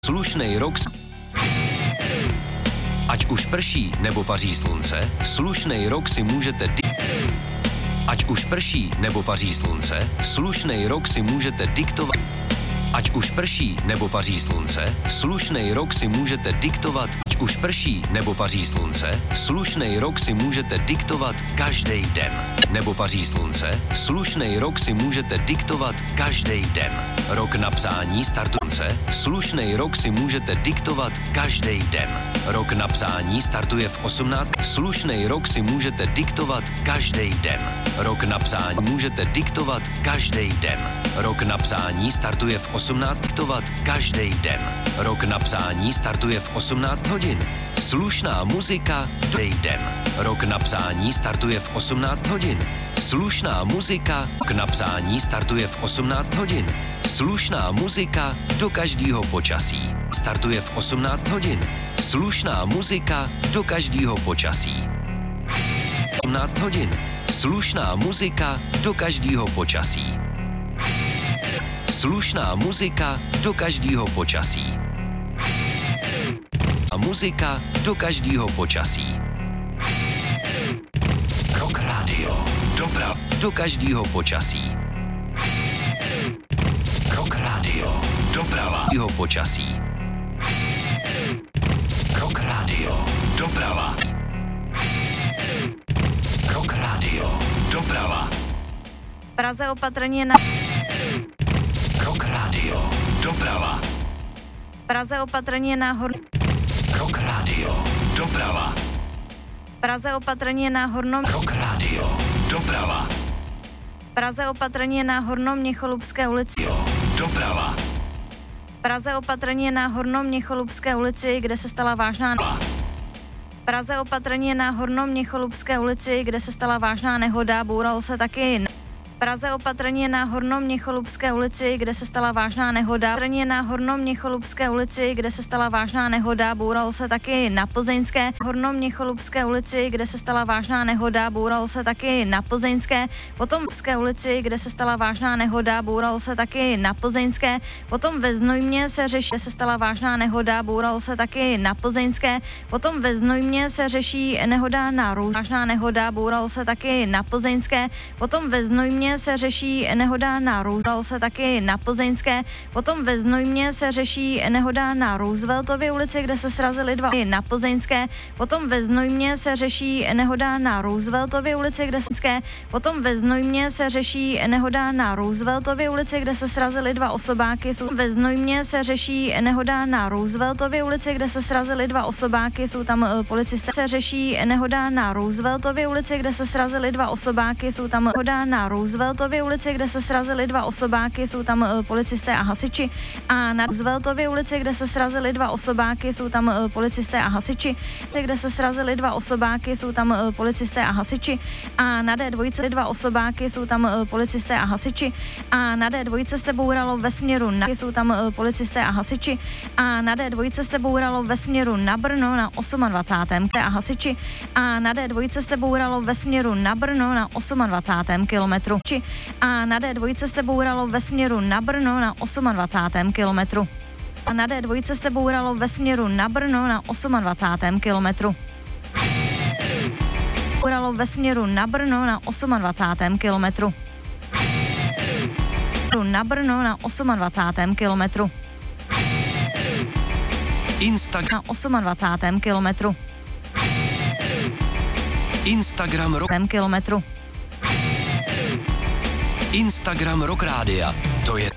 Slušnej rok. Ať už prší nebo paří slunce, slušnej rok si můžete Ať už prší nebo paří slunce, slušnej rok si můžete diktovat. Ať už prší nebo paří slunce, slušnej rok si můžete diktovat. Ať už prší nebo paří slunce, slušnej rok si můžete diktovat každý den. Nebo paří slunce, slušnej rok si můžete diktovat každý den. Rok napsání startuje, slušnej rok si můžete diktovat každý den. Rok napsání startuje v 18. Slušnej rok si můžete diktovat každý den. Rok napsání můžete diktovat každý den. Rok napsání startuje v 18. Diktovat každý den. Rok napsání startuje v 18 hodin. Slušná muzika každý den. Rok napsání startuje v 18 hodin. Slušná muzika k napsání startuje v 18 hodin. Slušná muzika do každého počasí. Startuje v 18 hodin. Slušná muzika do každého počasí. 18 hodin. Slušná muzika do každého počasí. Slušná muzika do každého počasí. A muzika do každého počasí. Rock Radio. Dobra. Do každého počasí. Rock Radio. Doprava. Jeho počasí. Rock Radio. Doprava. Rock Radio. Doprava. Praze opatrně na... Rock Radio. Doprava. Praze opatrně na Rock Radio. Doprava. Praze opatrně na Rock Radio. Doprava. Praze opatrně na Hornoměcholupské ulici. Jo. Doprava. Praze opatrně na Hornoměcholupské ulici, kde se stala vážná... Praze opatrně na Hornoměcholupské ulici, kde se stala vážná nehoda, bouralo se taky... Praze opatrně na Hornoměcholupské ulici, kde se stala vážná nehoda. Opatrně na Hornoměcholupské ulici, kde se stala vážná nehoda, bouralo se taky na Plzeňské. Hornoměcholupské ulici, kde se stala vážná nehoda, bouralo se taky na Plzeňské. Potom v ulici, kde se stala vážná nehoda, bouralo se taky na Plzeňské. Potom ve Znojmě se řeší, kde se stala vážná nehoda, bouralo se taky na Plzeňské. Potom ve Znojmě se řeší nehoda na Růz. Vážná nehoda, bouralo se taky na Plzeňské. Potom ve Znojmě se řeší nehoda na Roosevelt, se taky na Plzeňské. Potom ve Znojmě se řeší nehoda na Rooseveltově ulici, kde se srazili dva na Plzeňské. Potom ve Znojmě se řeší nehoda na Rooseveltově ulici, kde se Potom ve Znojmě se řeší nehoda na Rooseveltově ulici, kde se srazili dva osobáky. Ve Znojmě se řeší nehoda na Rooseveltově ulici, kde se srazili dva osobáky, jsou tam policisté. Se řeší nehoda na Rooseveltově ulici, kde se srazili dva osobáky, jsou tam nehoda na Rooseveltově ulici, kde se srazili dva osobáky, jsou tam policisté a hasiči. A na Rooseveltově ulici, kde se srazili dva osobáky, jsou tam policisté a hasiči. Kde se srazili dva osobáky, jsou tam policisté a hasiči. A na D2 dva osobáky, jsou tam policisté a hasiči. A na D2 se bouralo ve směru na jsou tam policisté a hasiči. A na D2 se bouralo ve směru na Brno na 28. a hasiči. A na D2 se bouralo ve směru na Brno na 28. kilometru. A na D2 se bouralo ve směru na Brno na 28. kilometru. A na D2 se bouralo ve směru na Brno na 28. kilometru. Bouralo ve směru na Brno na 28. kilometru. Na Brno na 28. kilometru. Instagram na 28. kilometru. Instagram Rock kilometru. Instagram Rock Rádia, to je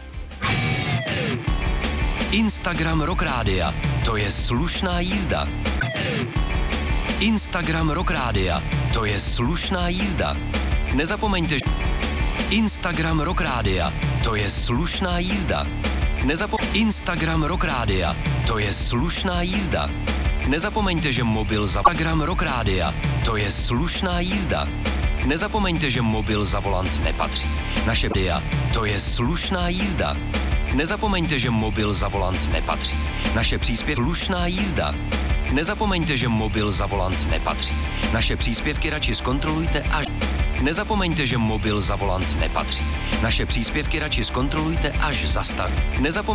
Instagram Rock Rádia, to je slušná jízda. Instagram Rock Rádia, to je slušná jízda. Nezapomeňte, Instagram Rock Rádia, to je slušná jízda. Instagram Rock Rádia, to je slušná jízda. Nezapomeňte, že mobil za Instagram Rock Rádia, to je slušná jízda. Nezapomeňte, že mobil za volant nepatří. Naše dia, to je slušná jízda. Nezapomeňte, že mobil za volant nepatří. Naše příspěvky slušná jízda. Nezapomeňte, že mobil za volant nepatří. Naše příspěvky radši zkontrolujte až... Nezapomeňte, že mobil za volant nepatří. Naše příspěvky radši zkontrolujte až zastaví.